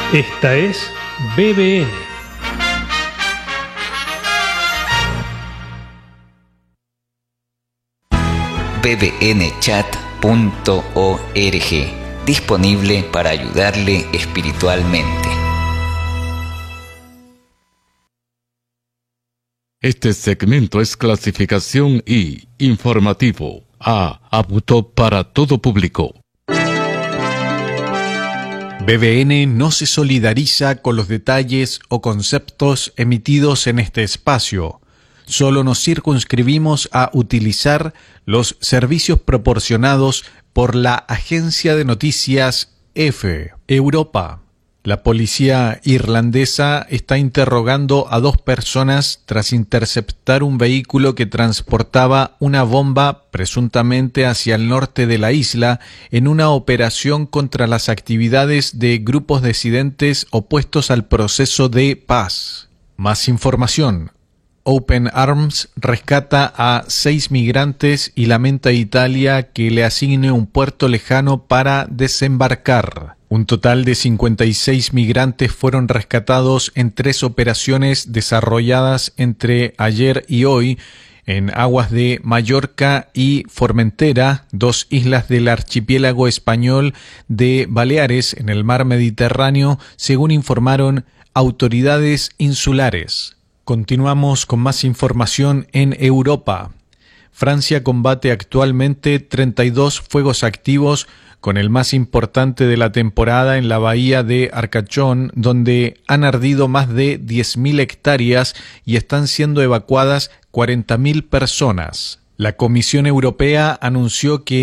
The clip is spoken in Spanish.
Esta es BBN. bbnchat.org, disponible para ayudarle espiritualmente. Este segmento es clasificación I, informativo, A, apto para todo público. BBN no se solidariza con los detalles o conceptos emitidos en este espacio. Solo nos circunscribimos a utilizar los servicios proporcionados por la agencia de noticias EFE Europa. La policía irlandesa está interrogando a 2 personas tras interceptar un vehículo que transportaba una bomba presuntamente hacia el norte de la isla en una operación contra las actividades de grupos disidentes opuestos al proceso de paz. Más información. Open Arms rescata a 6 migrantes y lamenta a Italia que le asigne un puerto lejano para desembarcar. Un total de 56 migrantes fueron rescatados en 3 operaciones desarrolladas entre ayer y hoy en aguas de Mallorca y Formentera, 2 islas del archipiélago español de Baleares en el mar Mediterráneo, según informaron autoridades insulares. Continuamos con más información en Europa. Francia combate actualmente 32 fuegos activos, con el más importante de la temporada en la bahía de Arcachón, donde han ardido más de 10.000 hectáreas y están siendo evacuadas 40.000 personas. La Comisión Europea anunció que